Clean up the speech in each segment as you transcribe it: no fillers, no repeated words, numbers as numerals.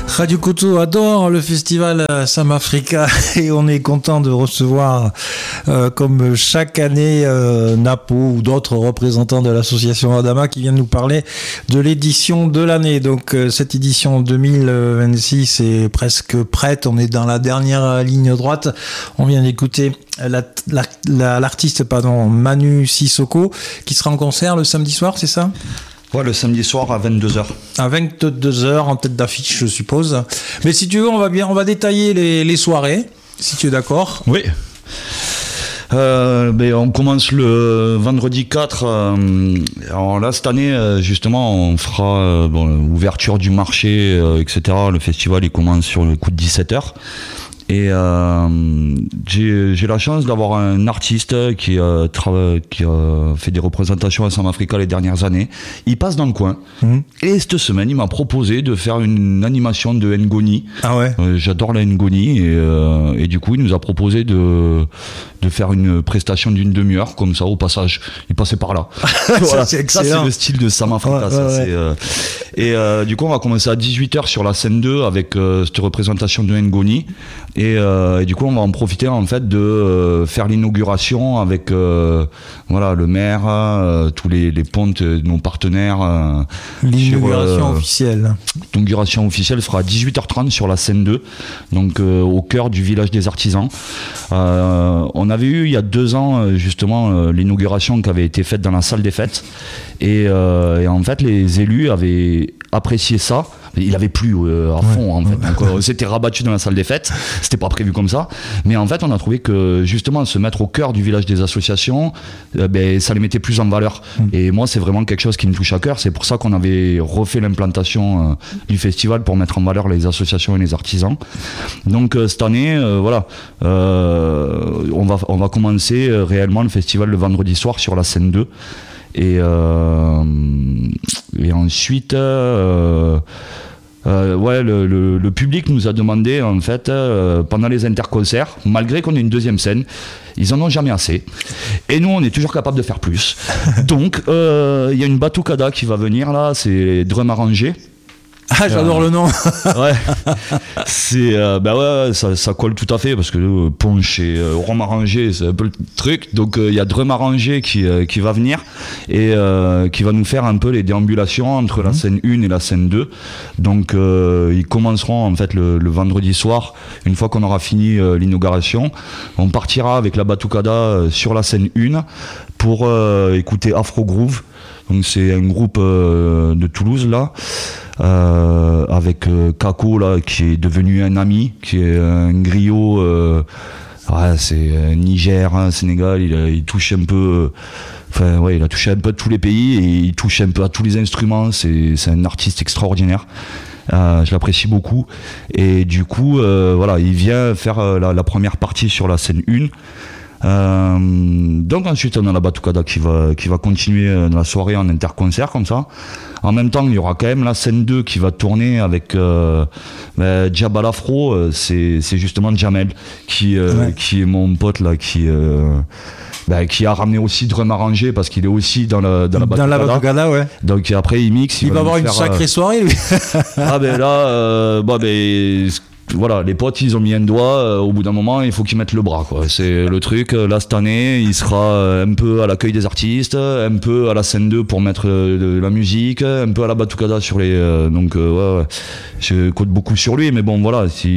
Radio Koto adore le festival Sam Africa et on est content de recevoir, comme chaque année, Napo ou d'autres représentants de l'association Adama qui viennent nous parler de l'édition de l'année. Donc cette édition 2026 est presque prête, on est dans la dernière ligne droite. On vient d'écouter l'artiste Manu Sissoko qui sera en concert le samedi soir, c'est ça ? Ouais, le samedi soir à 22h. À 22h, en tête d'affiche, je suppose. Mais si tu veux, on va détailler les soirées, si tu es d'accord. Oui. On commence le vendredi 4. Alors là, cette année, justement, on fera ouverture du marché, etc. Le festival, il commence sur le coup de 17h. Et j'ai la chance d'avoir un artiste qui a fait des représentations à Sam Africa les dernières années. Il passe dans le coin. Et cette semaine, il m'a proposé de faire une animation de Ngoni. Ah ouais. J'adore la Ngoni. Et du coup, il nous a proposé de faire une prestation d'une demi-heure, comme ça, au passage. Il passait par là. Voilà. C'est excellent. Ça, c'est le style de Sam Africa. Du coup, on va commencer à 18h sur la scène 2 avec cette représentation de Ngoni. Et du coup, on va en profiter en fait de faire l'inauguration avec le maire, tous les pontes de nos partenaires. L'inauguration officielle. L'inauguration officielle sera à 18h30 sur la scène 2, donc au cœur du village des artisans. On avait eu il y a 2 ans justement l'inauguration qui avait été faite dans la salle des fêtes. Et en fait, les élus avaient apprécié ça. Il avait plu à fond en fait. Donc on s'était rabattu dans la salle des fêtes. C'était pas prévu comme ça. Mais en fait, on a trouvé que justement se mettre au cœur du village des associations, ça les mettait plus en valeur. Et moi, c'est vraiment quelque chose qui me touche à cœur. C'est pour ça qu'on avait refait l'implantation du festival pour mettre en valeur les associations et les artisans. Donc cette année, on va commencer réellement le festival le vendredi soir sur la scène 2. Et ensuite, le public nous a demandé en fait pendant les interconcerts, malgré qu'on ait une deuxième scène, ils en ont jamais assez. Et nous, on est toujours capable de faire plus. Donc, il y a une batucada qui va venir là, c'est drum arrangé. Ah, j'adore le nom. Ouais, c'est ça colle tout à fait parce que punch et rhum arrangé, c'est un peu le truc. Donc il y a drum arrangé qui va venir et qui va nous faire un peu les déambulations entre la scène 1 et la scène 2. Donc ils commenceront en fait le vendredi soir, une fois qu'on aura fini l'inauguration. On partira avec la batucada sur la scène 1 pour écouter Afro Groove. Donc c'est un groupe de Toulouse là. Avec Kako là, qui est devenu un ami, qui est un griot, c'est Niger, Sénégal, il touche un peu, il a touché un peu à tous les pays et il touche un peu à tous les instruments, c'est un artiste extraordinaire. Je l'apprécie beaucoup et du coup il vient faire la première partie sur la scène 1. Donc ensuite on a la batucada qui va continuer dans la soirée en interconcert comme ça. En même temps il y aura quand même la scène 2 qui va tourner avec Djabal Afro, c'est justement Jamel qui est mon pote là qui a ramené aussi drum arrangé parce qu'il est aussi dans la batucada, ouais. Donc après il mixe, il va avoir une sacrée soirée lui. Voilà, les potes ils ont mis un doigt, au bout d'un moment il faut qu'ils mettent le bras quoi. C'est le truc, là cette année il sera un peu à l'accueil des artistes, un peu à la scène 2 pour mettre de la musique, un peu à la batucada sur les... je compte beaucoup sur lui, mais bon voilà, ça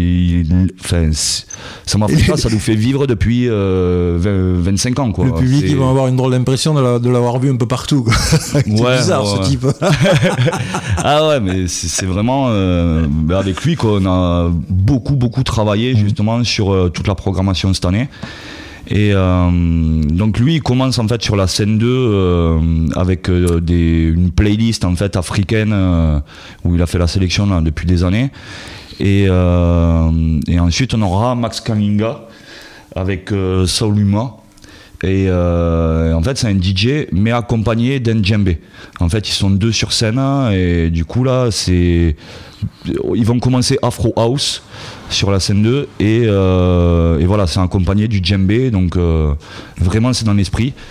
m'a fait ça nous fait vivre depuis 25 ans quoi. Le public ils vont avoir une drôle d'impression de l'avoir vu un peu partout quoi. C'est bizarre ce type. Ah ouais, mais c'est vraiment avec lui qu'on a beaucoup travaillé justement sur toute la programmation cette année. Et donc lui il commence en fait sur la scène 2 avec une playlist en fait africaine où il a fait la sélection là, depuis des années. Et ensuite on aura Max Kaminga avec Sauluma. Et en fait c'est un DJ mais accompagné d'un djembé. En fait ils sont 2 sur scène et du coup là ils vont commencer Afro House sur la scène 2 et voilà c'est accompagné du djembé, donc vraiment c'est dans l'esprit.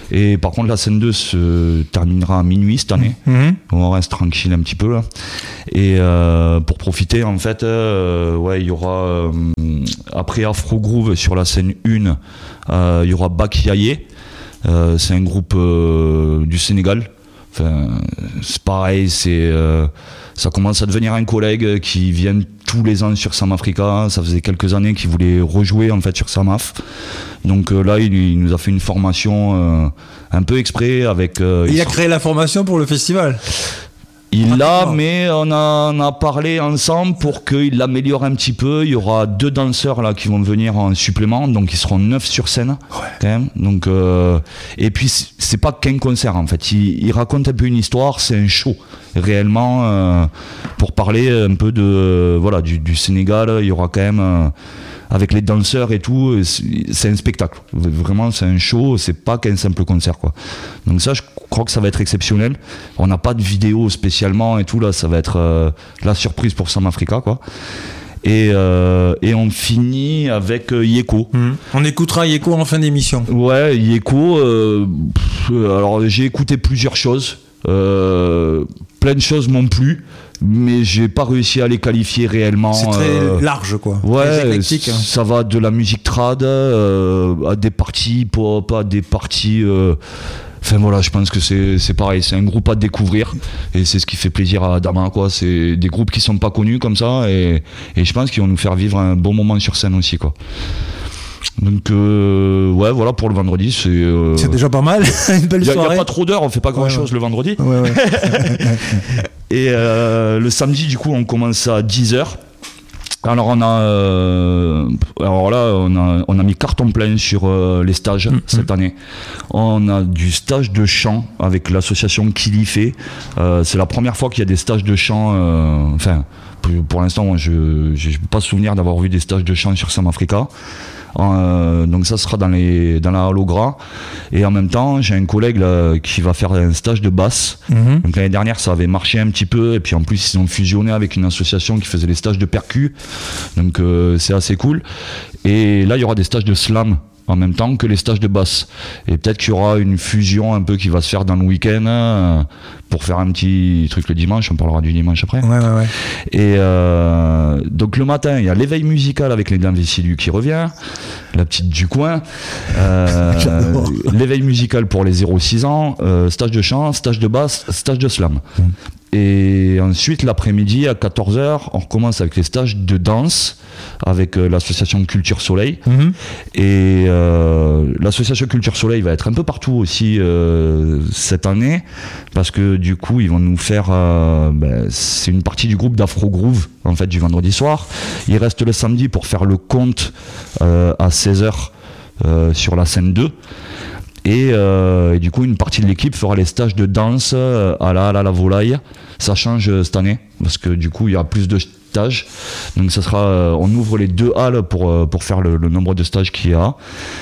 Et par contre, la scène 2 se terminera à minuit cette année. On reste tranquille un petit peu là. Et pour profiter, en fait, il y aura après Afro Groove sur la scène 1, il y aura Bakiaye. C'est un groupe du Sénégal. Enfin, c'est pareil, ça commence à devenir un collègue qui vient tous les ans sur Sam Africa. Ça faisait quelques années qu'il voulait rejouer en fait sur Samaf. Donc là, il nous a fait une formation un peu exprès avec. Il a créé la formation pour le festival. Il l'a, mais on a parlé ensemble pour qu'il l'améliore un petit peu. Il y aura 2 danseurs là qui vont venir en supplément, donc ils seront 9 sur scène quand même. Donc, et puis c'est pas qu'un concert en fait. Il raconte un peu une histoire, c'est un show réellement pour parler un peu de du Sénégal. Il y aura quand même avec les danseurs et tout, c'est un spectacle. Vraiment, c'est un show, c'est pas qu'un simple concert, quoi. Donc ça, je crois que ça va être exceptionnel. On n'a pas de vidéo spécialement et tout, là, ça va être la surprise pour Sam Africa, quoi. Et on finit avec Yeko. On écoutera Yeko en fin d'émission. Ouais, Yeko, alors j'ai écouté plusieurs choses. Plein de choses m'ont plu, mais j'ai pas réussi à les qualifier réellement. C'est très large, quoi. Ouais, éclectique, hein. Ça va de la musique trad à des parties pop, à des parties. Enfin voilà, je pense que c'est pareil, c'est un groupe à découvrir et c'est ce qui fait plaisir à Adama, quoi. C'est des groupes qui sont pas connus comme ça et je pense qu'ils vont nous faire vivre un bon moment sur scène aussi, quoi. Donc voilà pour le vendredi, c'est déjà pas mal. Une belle soirée. Il n'y a pas trop d'heures, on fait pas grand chose le vendredi. Ouais. Et le samedi, du coup, on commence à 10h. Alors on a mis carton plein sur les stages cette année. On a du stage de chant avec l'association Kilifé. C'est la première fois qu'il y a des stages de chant. Pour l'instant, moi, je n'ai pas souvenir d'avoir vu des stages de chant sur Sam Africa. Donc ça sera dans la Halogra. Et en même temps, j'ai un collègue là, qui va faire un stage de basse. Donc l'année dernière, ça avait marché un petit peu. Et puis en plus, ils ont fusionné avec une association qui faisait les stages de percu. Donc c'est assez cool. Et là, il y aura des stages de slam en même temps que les stages de basse. Et peut-être qu'il y aura une fusion un peu qui va se faire dans le week-end pour faire un petit truc le dimanche. On parlera du dimanche après. Ouais. Et donc le matin, il y a l'éveil musical avec les Dames Vessilu qui revient, la petite du coin. L'éveil musical pour les 0-6 ans, stage de chant, stage de basse, stage de slam. Et ensuite, l'après-midi, à 14h, on recommence avec les stages de danse avec l'association Culture Soleil. Et l'association Culture Soleil va être un peu partout aussi cette année, parce que du coup, ils vont nous faire... c'est une partie du groupe d'Afro Groove, en fait, du vendredi soir. Il reste le samedi pour faire le compte à 16h sur la scène 2. Et du coup, une partie de l'équipe fera les stages de danse à la volaille. Ça change cette année, parce que du coup, il y a plus de stages. Donc, ça sera, on ouvre les 2 halles pour faire le nombre de stages qu'il y a.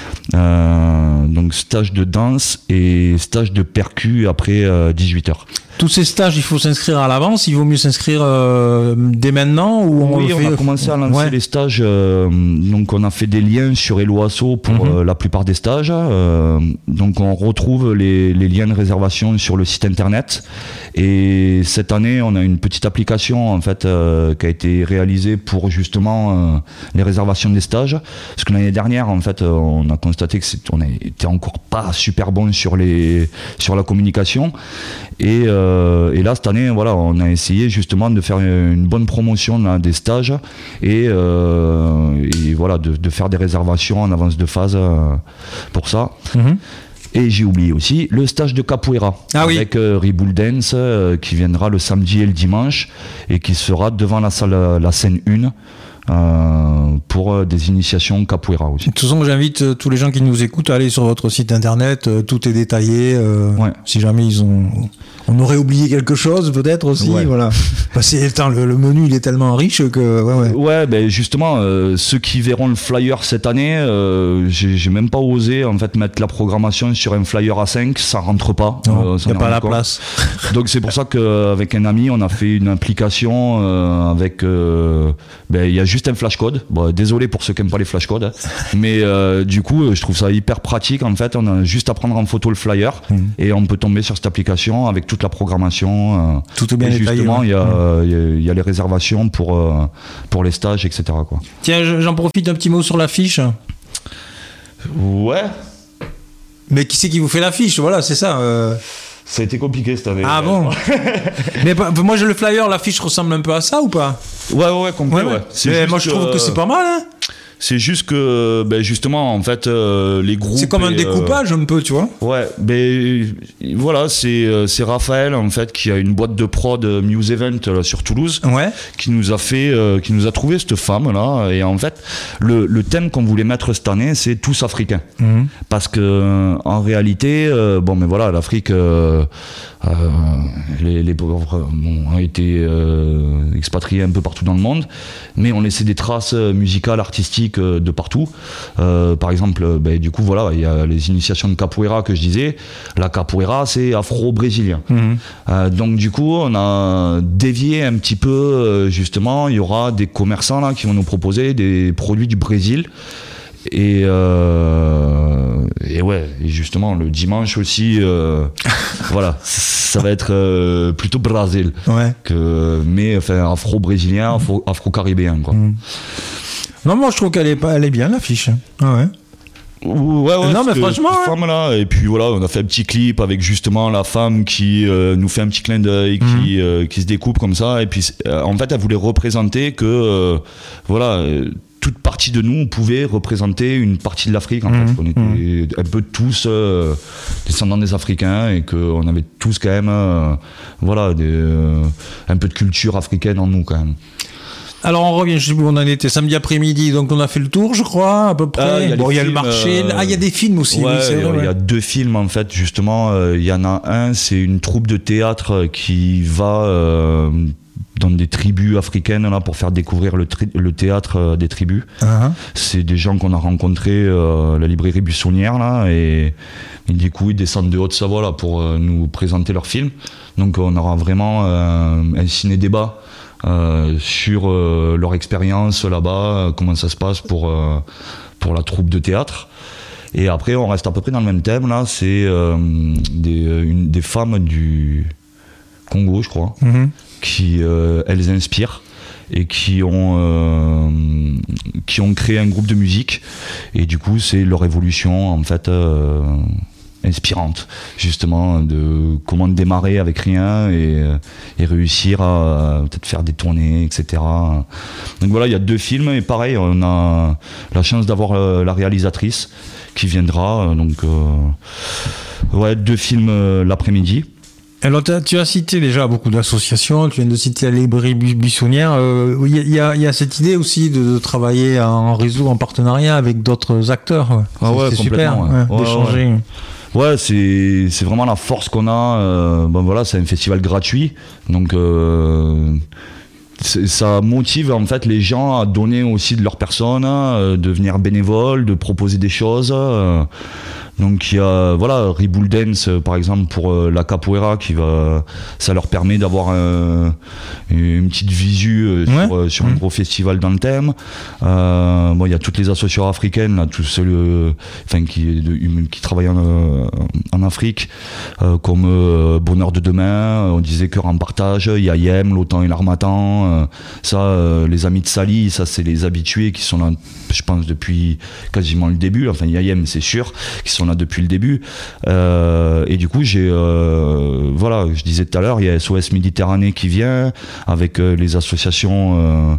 Donc, stage de danse et stage de percu après 18h. Tous ces stages, il faut s'inscrire à l'avance. Il vaut mieux s'inscrire dès maintenant ou on a commencé à lancer les stages. Donc on a fait des liens sur Eloasso pour la plupart des stages. Donc on retrouve les liens de réservation sur le site internet. Et cette année, on a une petite application en fait qui a été réalisée pour justement les réservations des stages. Parce que l'année dernière, en fait, on a constaté que on était encore pas super bon sur la communication. Et là, cette année, voilà, on a essayé justement de faire une bonne promotion là, des stages et voilà, de faire des réservations en avance de phase pour ça. Et j'ai oublié aussi le stage de capoeira avec Riboul Dance qui viendra le samedi et le dimanche et qui sera devant la scène 1. Pour des initiations capoeira aussi. De toute façon, j'invite tous les gens qui nous écoutent à aller sur votre site internet, tout est détaillé. Si jamais on aurait oublié quelque chose, peut-être aussi. Voilà. Le menu, il est tellement riche que. Ouais, ben justement, ceux qui verront le flyer cette année, j'ai même pas osé en fait mettre la programmation sur un flyer A5, ça rentre pas. Il n'y a pas la place. Donc c'est pour ça qu'avec un ami, on a fait une application avec. Il y a juste un flash code. Bon, désolé pour ceux qui n'aiment pas les flash codes, mais du coup je trouve ça hyper pratique. En fait, on a juste à prendre en photo le flyer et on peut tomber sur cette application avec toute la programmation. Tout est bien détaillé. Justement, il y a les réservations pour les stages, etc. quoi. Tiens, j'en profite un petit mot sur l'affiche. Ouais. Mais qui c'est qui vous fait l'affiche? Voilà, c'est ça. Ça a été compliqué cette année. Ah bon. Mais moi j'ai le flyer, l'affiche ressemble un peu à ça ou pas? Ouais, complet, ouais. Mais moi je trouve que c'est pas mal, hein. C'est juste que, justement, en fait, les groupes... C'est comme un découpage un peu, tu vois. Ouais, voilà, c'est Raphaël, en fait, qui a une boîte de prod Muse Event là, sur Toulouse, qui nous a trouvé cette femme-là. Et en fait, le thème qu'on voulait mettre cette année, c'est tous africains. Parce que, en réalité, mais voilà, l'Afrique... les pauvres ont été expatriés un peu partout dans le monde, mais ont laissé des traces musicales, artistiques de partout. Par exemple, du coup, voilà, il y a les initiations de capoeira que je disais. La capoeira, c'est afro-brésilien. Donc, du coup, on a dévié un petit peu, justement. Il y aura des commerçants là qui vont nous proposer des produits du Brésil. Et justement le dimanche aussi voilà, ça va être plutôt Brésil mais enfin afro-brésilien, afro-caribéen quoi. Non, moi je trouve qu'elle est bien l'affiche. Ouais, non mais franchement femme, là, et puis voilà, on a fait un petit clip avec justement la femme qui nous fait un petit clin d'œil, qui se découpe comme ça, et puis en fait elle voulait représenter que voilà, toute partie de nous pouvait représenter une partie de l'Afrique en fait, qu'on était un peu tous descendants des Africains et qu'on avait tous quand même voilà, un peu de culture africaine en nous quand même. Alors on revient, je sais plus où on en était, samedi après-midi, donc on a fait le tour je crois à peu près. Il y a le marché, il y a des films aussi. Ouais, c'est vrai, il y a 2 films en fait justement, il y en a un, c'est une troupe de théâtre qui va dans des tribus africaines là, pour faire découvrir le théâtre des tribus. C'est des gens qu'on a rencontrés à la librairie Buissonnière là, et du coup ils descendent de Haute-Savoie là, pour nous présenter leurs films. Donc on aura vraiment un ciné-débat sur leur expérience là-bas, comment ça se passe pour la troupe de théâtre. Et après on reste à peu près dans le même thème là, c'est des femmes du Congo je crois, qui elles inspirent et qui ont créé un groupe de musique, et du coup c'est leur évolution en fait inspirante justement de comment démarrer avec rien et réussir à peut-être faire des tournées, etc. Donc voilà, il y a 2 films, et pareil on a la chance d'avoir la réalisatrice qui viendra, donc 2 films l'après-midi. Alors tu as cité déjà beaucoup d'associations, tu viens de citer la librairie Buissonnière, il y a cette idée aussi de travailler en réseau, en partenariat avec d'autres acteurs. C'est super d'échanger. Ouais, c'est vraiment la force qu'on a. Voilà, c'est un festival gratuit, donc ça motive en fait les gens à donner aussi de leur personne, de venir bénévole, de proposer des choses. Donc il y a voilà, Rebool Dance par exemple pour la capoeira ça leur permet d'avoir une petite visu sur un gros festival dans le thème. Il y a toutes les associations africaines là, tous ceux qui travaillent en Afrique, comme Bonheur de demain, on disait Cœur en partage, il y a Yem, l'Otan et l'Harmattan, les amis de Sali, ça c'est les habitués qui sont là je pense depuis quasiment le début, enfin Yayem c'est sûr, qui sont là depuis le début, et du coup je disais tout à l'heure, il y a SOS Méditerranée qui vient avec les associations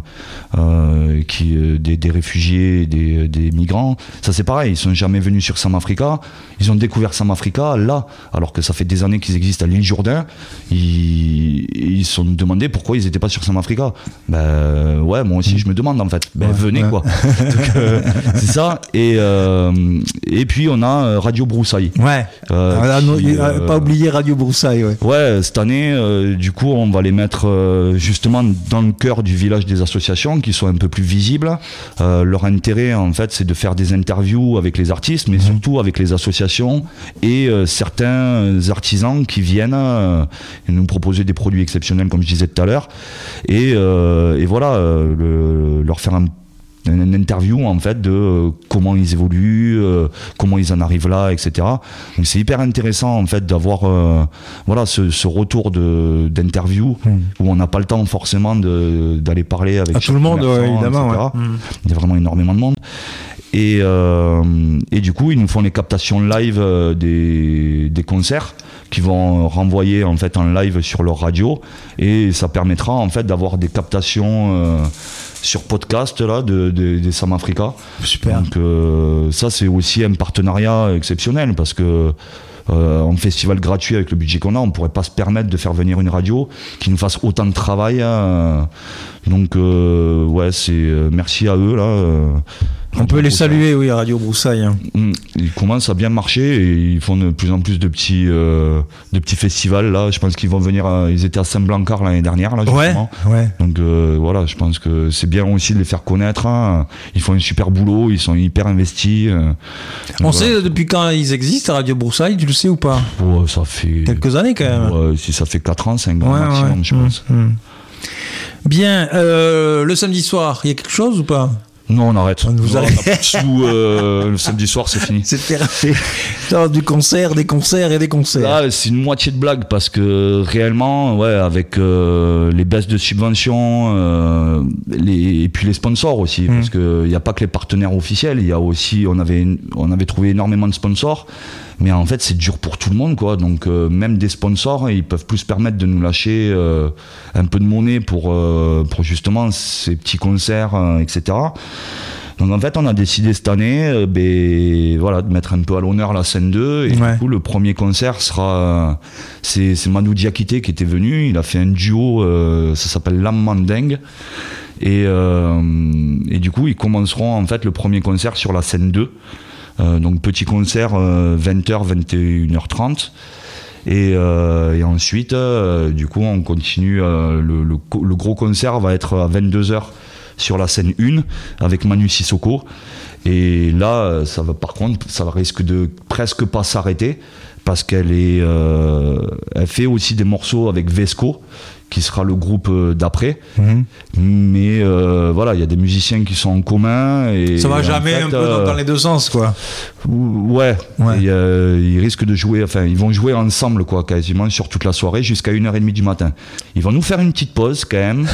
des réfugiés et des migrants. Ça c'est pareil, ils sont jamais venus sur Sam Africa, ils ont découvert Sam Africa là, alors que ça fait des années qu'ils existent à l'île Jourdain. Ils se sont demandé pourquoi ils n'étaient pas sur Sam Africa. Moi aussi je me demande en fait, venez quoi. C'est ça. Et puis on a Radio Broussailles. Pas oublier Radio Broussailles. Ouais, cette année, du coup, on va les mettre justement dans le cœur du village des associations, qui sont un peu plus visibles visible. Leur intérêt, en fait, c'est de faire des interviews avec les artistes, mais surtout avec les associations et certains artisans qui viennent nous proposer des produits exceptionnels, comme je disais tout à l'heure, et voilà, leur faire une interview en fait de comment ils évoluent, comment ils en arrivent là, etc. Donc c'est hyper intéressant en fait d'avoir voilà ce retour d'interview où on n'a pas le temps forcément d'aller parler avec tout le monde, évidemment. Ouais. Il y a vraiment énormément de monde. Et du coup, ils nous font les captations live des concerts qui vont renvoyer en fait en live sur leur radio, et ça permettra en fait d'avoir des captations sur podcast là des Sam Africa. Super. Donc ça c'est aussi un partenariat exceptionnel parce que en festival gratuit avec le budget qu'on a, on pourrait pas se permettre de faire venir une radio qui nous fasse autant de travail. Donc ouais, c'est merci à eux là. On peut les saluer, oui, à Radio Broussailles. Ils commencent à bien marcher et ils font de plus en plus de petits festivals là. Je pense qu'ils vont venir. Ils étaient à Saint-Blancard l'année dernière là. Justement. Ouais. Donc voilà, je pense que c'est bien aussi de les faire connaître. Hein. Ils font un super boulot, ils sont hyper investis. On sait depuis quand ils existent à Radio Broussailles, tu le sais ou pas? Ouais, ça fait quelques années quand même. Ouais, si ça fait 4 ans, 5 ans maximum, je pense. Bien, le samedi soir, il y a quelque chose ou pas? Non, on arrête. Le samedi soir, c'est fini. C'est terminé. Du concert, des concerts et des concerts. Là, c'est une moitié de blague parce que réellement, ouais, avec les baisses de subventions, et puis les sponsors aussi, parce qu'il n'y a pas que les partenaires officiels, il y a aussi, on avait trouvé énormément de sponsors. Mais en fait, c'est dur pour tout le monde, quoi. Donc, même des sponsors, ils peuvent plus se permettre de nous lâcher un peu de monnaie pour justement ces petits concerts, etc. Donc, en fait, on a décidé cette année voilà, de mettre un peu à l'honneur la scène 2. Et du coup, le premier concert sera... c'est Manu Diakité qui était venu. Il a fait un duo, ça s'appelle Lam Mandeng. Et du coup, ils commenceront, en fait, le premier concert sur la scène 2. Donc petit concert 20h, 21h30 et ensuite du coup on continue le gros concert va être à 22h sur la scène 1 avec Manu Sissoko, et là ça va, par contre ça risque de presque pas s'arrêter parce qu'elle fait aussi des morceaux avec Vesco qui sera le groupe d'après. Mais voilà, il y a des musiciens qui sont en commun. Et ça va jamais en fait, un peu dans les deux sens, quoi. Ouais. Ils risquent de jouer, enfin, ils vont jouer ensemble, quoi, quasiment sur toute la soirée jusqu'à 1h30 du matin. Ils vont nous faire une petite pause, quand même,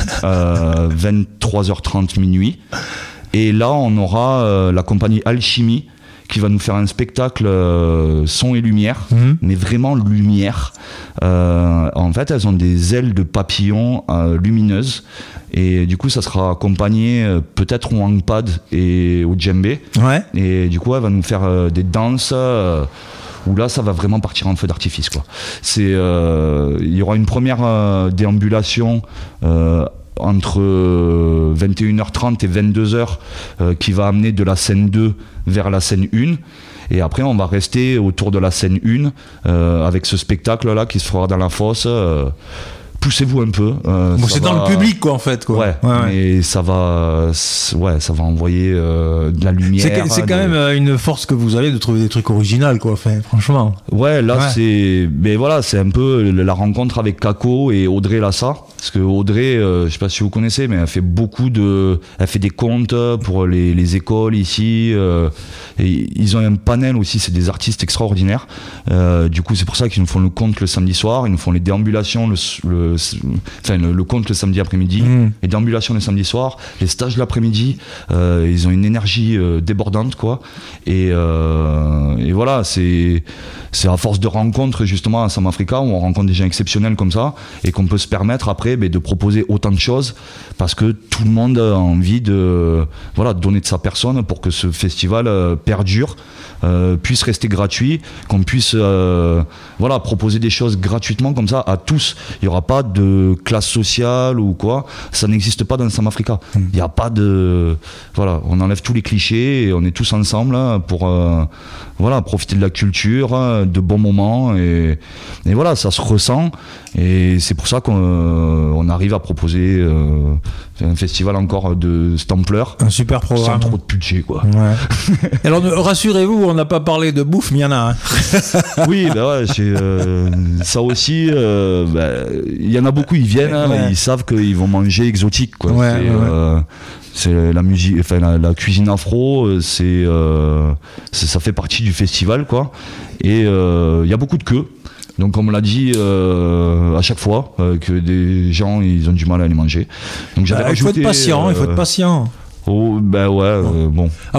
23h30 minuit. Et là, on aura la compagnie Alchimie qui va nous faire un spectacle son et lumière, mais vraiment lumière. En fait, elles ont des ailes de papillon lumineuses, et du coup, ça sera accompagné peut-être au hangpad et au djembé. Ouais. Et du coup, elle va nous faire des danses où là, ça va vraiment partir en feu d'artifice, quoi. Il y aura une première déambulation entre 21h30 et 22h qui va amener de la scène 2 vers la scène 1, et après on va rester autour de la scène 1 avec ce spectacle là qui se fera dans la fosse. Poussez-vous un peu. C'est dans le public, quoi, en fait, quoi. Ouais. Et ça va envoyer de la lumière. C'est quand même une force que vous avez de trouver des trucs originaux, quoi. Enfin, franchement. Ouais, là mais voilà, c'est un peu la rencontre avec Kako et Audrey Lassa. Parce que Audrey, je sais pas si vous connaissez, mais elle fait elle fait des contes pour les écoles ici. Et ils ont un panel aussi, c'est des artistes extraordinaires. Du coup, c'est pour ça qu'ils nous font le conte le samedi soir, ils nous font les déambulations le conte le samedi après-midi, les déambulations le samedi soir, les stages l'après-midi. Ils ont une énergie débordante, quoi. Et voilà, c'est à force de rencontres justement à Sam Africa où on rencontre des gens exceptionnels comme ça, et qu'on peut se permettre après de proposer autant de choses, parce que tout le monde a envie de donner de sa personne pour que ce festival perdure, puisse rester gratuit, qu'on puisse proposer des choses gratuitement comme ça à tous. Il n'y aura pas pas de classe sociale ou quoi, ça n'existe pas dans Sam Africa. Il n'y a pas de... Voilà, on enlève tous les clichés et on est tous ensemble pour profiter de la culture, de bons moments et voilà, ça se ressent et c'est pour ça qu'on arrive à proposer un festival encore de cette ampleur. Un super programme. Sans trop de budget, quoi. Ouais. Alors rassurez-vous, on n'a pas parlé de bouffe, mais il y en a. Oui, ça aussi, il y en a beaucoup, ils viennent, ils savent qu'ils vont manger exotique, quoi. C'est la musique, enfin la cuisine afro, ça fait partie du festival, quoi. Et il y a beaucoup de queues. Donc on me l'a dit à chaque fois que des gens ils ont du mal à les manger. Donc j'avais il faut être patient, il faut être patient. Oh, bon.